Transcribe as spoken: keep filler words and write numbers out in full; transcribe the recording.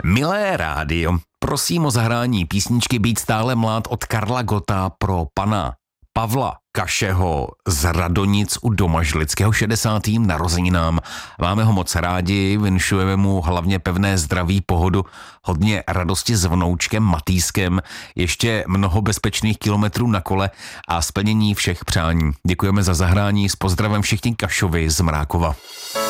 Milé rádio, prosím o zahrání písničky Být stále mlád od Karla Gotta pro pana Pavla Kašeho z Radonic u Domažlického šedesátým narozeninám. Máme ho moc rádi, vinšujeme mu hlavně pevné zdraví, pohodu, hodně radosti s vnoučkem Matýskem, ještě mnoho bezpečných kilometrů na kole a splnění všech přání. Děkujeme za zahrání, s pozdravem všichni Kašovi z Mrákova.